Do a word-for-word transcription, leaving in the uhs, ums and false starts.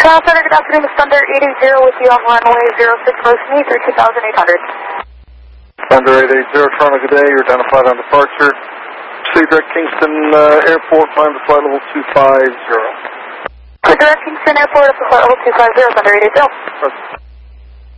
Center, good afternoon, it's Thunder eight eight zero with you on runway zero six, motion me through two thousand eight hundred. Thunder eight eight zero, Toronto, good day, you're identified on departure. Proceed direct Kingston uh, Airport, climb to flight level two five zero. Direct Kingston Airport up to flight level two five zero, Thunder eight eight zero.